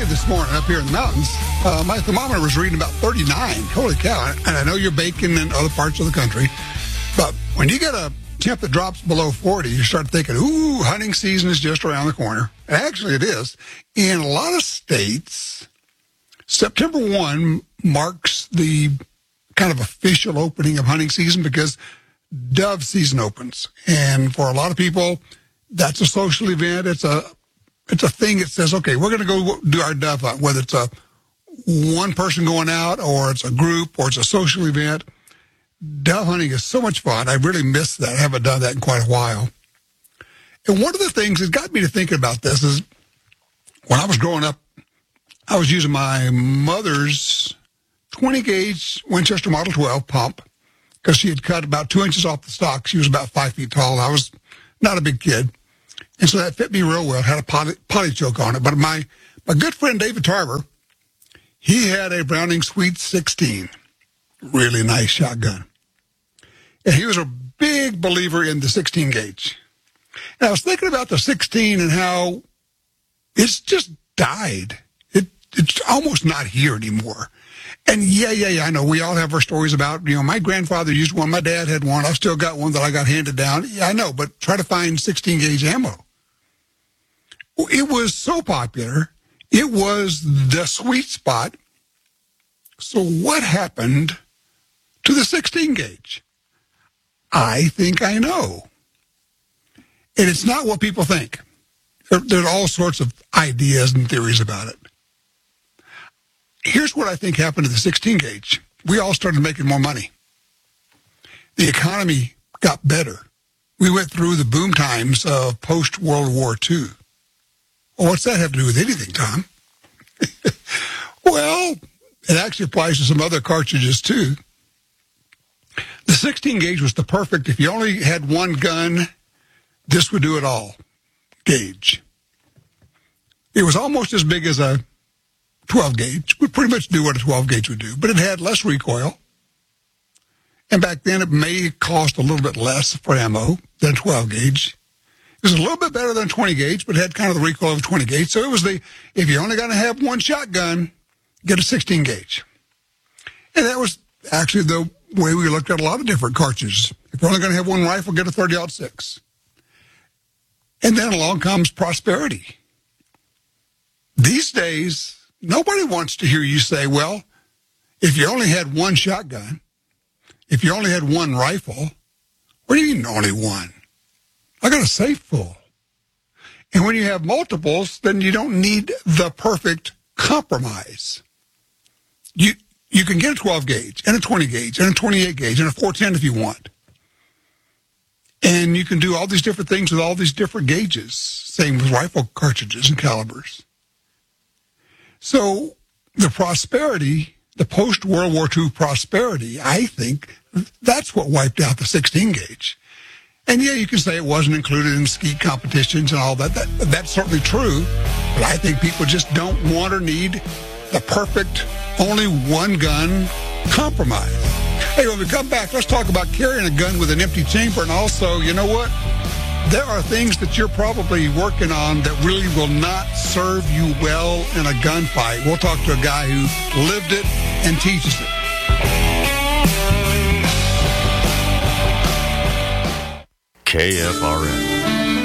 this morning up here in the mountains. My thermometer was reading about 39. Holy cow. And I know you're baking in other parts of the country. But when you get a temp that drops below 40, you start thinking, ooh, hunting season is just around the corner. And actually, it is. In a lot of states, September 1 marks the kind of official opening of hunting season because dove season opens. And for a lot of people, that's a social event. It's a thing that says, okay, we're going to go do our dove hunt, whether it's a one person going out or it's a group or it's a social event. Dove hunting is so much fun. I really miss that. I haven't done that in quite a while. And one of the things that got me to thinking about this is when I was growing up, I was using my mother's 20-gauge Winchester Model 12 pump because she had cut about 2 inches off the stock. She was about 5 feet tall. I was not a big kid. And so that fit me real well. It had a potty choke on it. But my good friend David Tarver, he had a Browning Sweet 16. Really nice shotgun. And he was a big believer in the 16 gauge. And I was thinking about the 16 and how it's just died. It's almost not here anymore. And yeah, I know we all have our stories about, my grandfather used one, my dad had one, I've still got one that I got handed down. Yeah, I know, but try to find 16 gauge ammo. It was so popular. It was the sweet spot. So what happened to the 16 gauge? I think I know. And it's not what people think. There are all sorts of ideas and theories about it. Here's what I think happened to the 16 gauge. We all started making more money. The economy got better. We went through the boom times of post-World War II. Well, what's that have to do with anything, Tom? Well, it actually applies to some other cartridges, too. The 16 gauge was the perfect, if you only had one gun, this would do it all gauge. It was almost as big as a 12 gauge. Would pretty much do what a 12 gauge would do, but it had less recoil. And back then, it may cost a little bit less for ammo than 12 gauge. It was a little bit better than 20 gauge, but it had kind of the recoil of 20 gauge. So it was if you're only going to have one shotgun, get a 16 gauge. And that was actually the way we looked at a lot of different cartridges. If you're only going to have one rifle, get a 30-06. And then along comes prosperity. These days, nobody wants to hear you say, well, if you only had one shotgun, if you only had one rifle, what do you mean only one? I got a safe full. And when you have multiples, then you don't need the perfect compromise. You can get a 12 gauge and a 20 gauge and a 28 gauge and a 410 if you want. And you can do all these different things with all these different gauges. Same with rifle cartridges and calibers. So the prosperity, the post-World War II prosperity, I think that's what wiped out the 16 gauge. And yeah, you can say it wasn't included in skeet competitions and all that. That's certainly true. But I think people just don't want or need the perfect, only one gun compromise. Hey, when we come back, let's talk about carrying a gun with an empty chamber. And also, you know what? There are things that you're probably working on that really will not serve you well in a gunfight. We'll talk to a guy who lived it and teaches it. KFRN